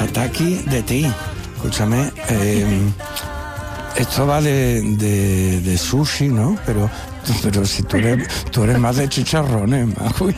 Hataki de ti. Escúchame, esto va de sushi, ¿no? Pero si tú eres más de chicharrones, Magui.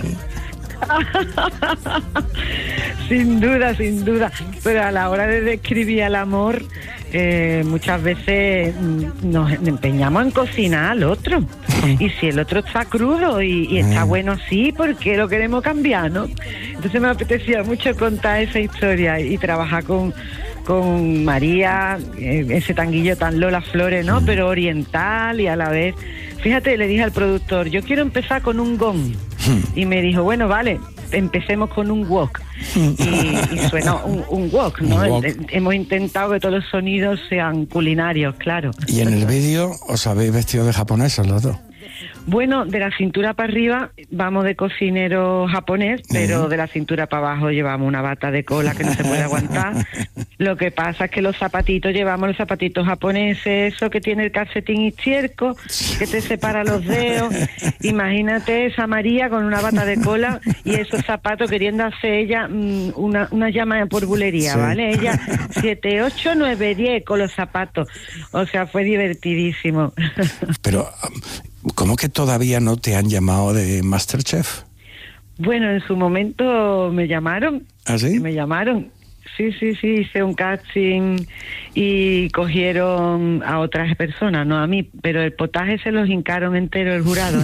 Sin duda. Pero a la hora de describir el amor, muchas veces nos empeñamos en cocinar al otro. Y si el otro está crudo y está bueno así, ¿por qué lo queremos cambiar, no? Entonces me apetecía mucho contar esa historia y trabajar con María, ese tanguillo tan Lola Flores, ¿no? Pero oriental y a la vez. Fíjate, le dije al productor, yo quiero empezar con un gong. Y me dijo, bueno, vale, empecemos con un wok. Y suena un wok, ¿no? Hemos intentado que todos los sonidos sean culinarios, claro. Y en el vídeo os habéis vestido de japoneses los dos. Bueno, de la cintura para arriba vamos de cocinero japonés, pero de la cintura para abajo llevamos una bata de cola que no se puede aguantar. Lo que pasa es que llevamos los zapatitos japoneses, eso que tiene el calcetín izquierdo, que te separa los dedos. Imagínate esa María con una bata de cola y esos zapatos queriendo hacer ella una llama por bulería, sí. ¿Vale? Ella 7, 8, 9, 10 con los zapatos. O sea, fue divertidísimo. Pero ¿cómo que todavía no te han llamado de MasterChef? Bueno, en su momento me llamaron. ¿Ah, sí? Me llamaron. Sí, hice un casting y cogieron a otras personas, no a mí, pero el potaje se los hincaron entero el jurado.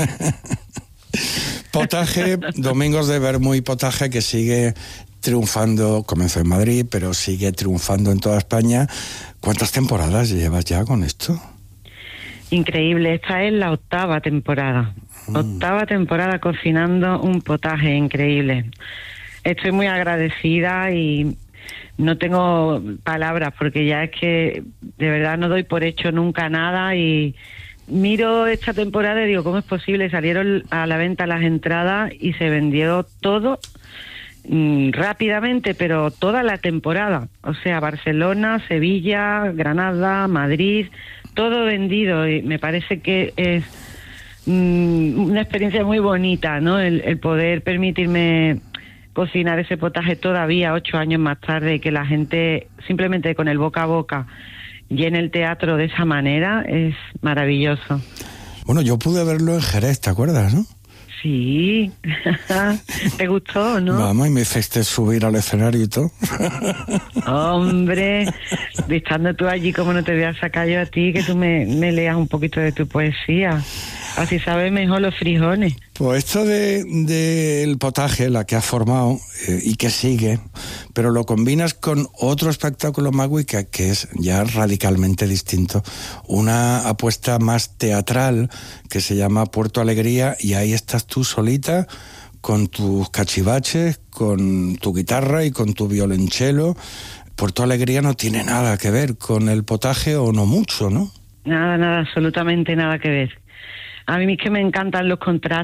Potaje, Domingos de Bermú y Potaje, que sigue triunfando, comenzó en Madrid, pero sigue triunfando en toda España. ¿Cuántas temporadas llevas ya con esto? Increíble, esta es la 8ª temporada. 8ª temporada cocinando un potaje increíble. Estoy muy agradecida y no tengo palabras porque ya es que de verdad no doy por hecho nunca nada y miro esta temporada y digo, ¿cómo es posible? Salieron a la venta las entradas y se vendió todo rápidamente, pero toda la temporada. O sea, Barcelona, Sevilla, Granada, Madrid, todo vendido y me parece que es una experiencia muy bonita, ¿no? El poder permitirme cocinar ese potaje todavía 8 años más tarde y que la gente simplemente con el boca a boca llene el teatro de esa manera es maravilloso. Bueno, yo pude verlo en Jerez, ¿te acuerdas, no? Sí, ¿te gustó, no? Vamos, y me hiciste subir al escenario y todo. Hombre, estando tú allí, ¿cómo no te voy a sacar yo a ti que tú me leas un poquito de tu poesía? Así sabes mejor los frijoles. Pues esto del potaje, la que has formado y que sigue, pero lo combinas con otro espectáculo, Magui, que es ya radicalmente distinto. Una apuesta más teatral que se llama Puerto Alegría y ahí estás tú solita con tus cachivaches, con tu guitarra y con tu violonchelo. Puerto Alegría no tiene nada que ver con el potaje o no mucho, ¿no? Nada, absolutamente nada que ver. A mí es que me encantan los contrastes.